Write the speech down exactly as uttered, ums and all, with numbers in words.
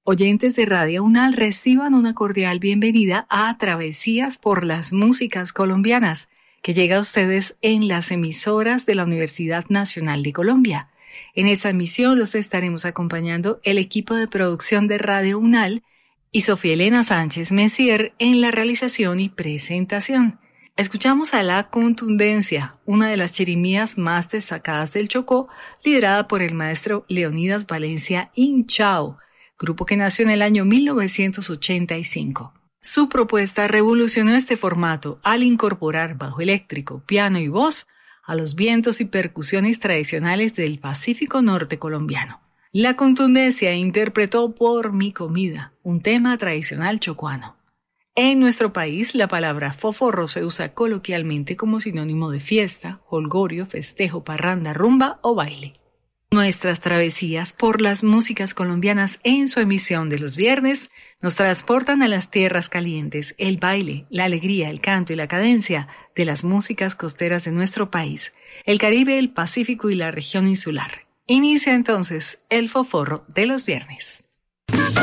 Oyentes de Radio UNAL, reciban una cordial bienvenida a Travesías por las Músicas Colombianas, que llega a ustedes en las emisoras de la Universidad Nacional de Colombia. En esta emisión los estaremos acompañando el equipo de producción de Radio UNAL y Sofía Elena Sánchez Messier en la realización y presentación. Escuchamos a La Contundencia, una de las chirimías más destacadas del Chocó, liderada por el maestro Leonidas Valencia Inchao, grupo que nació en el año mil novecientos ochenta y cinco. Su propuesta revolucionó este formato al incorporar bajo eléctrico, piano y voz a los vientos y percusiones tradicionales del Pacífico Norte colombiano. La Contundencia interpretó Por mi comida, un tema tradicional chocuano. En nuestro país, la palabra foforro se usa coloquialmente como sinónimo de fiesta, jolgorio, festejo, parranda, rumba o baile. Nuestras travesías por las músicas colombianas en su emisión de los viernes nos transportan a las tierras calientes, el baile, la alegría, el canto y la cadencia de las músicas costeras de nuestro país, el Caribe, el Pacífico y la región insular. Inicia entonces el foforro de los viernes.